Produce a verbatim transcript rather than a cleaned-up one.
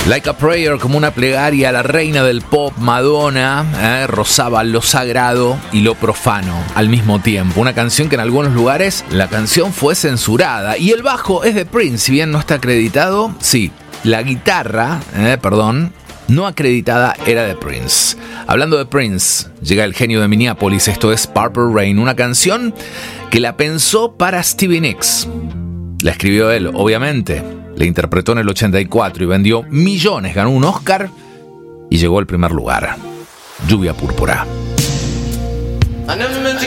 Like a Prayer, como una plegaria a la reina del pop, Madonna, eh, rozaba lo sagrado y lo profano al mismo tiempo. Una canción que en algunos lugares la canción fue censurada. Y el bajo es de Prince, si bien no está acreditado, sí. La guitarra, eh, perdón, no acreditada era de Prince. Hablando de Prince, llega el genio de Minneapolis, esto es Purple Rain, una canción que la pensó para Stevie Nicks. La escribió él, obviamente. La interpretó en el ochenta y cuatro y vendió millones, ganó un Oscar y llegó al primer lugar. Lluvia Púrpura. I never meant to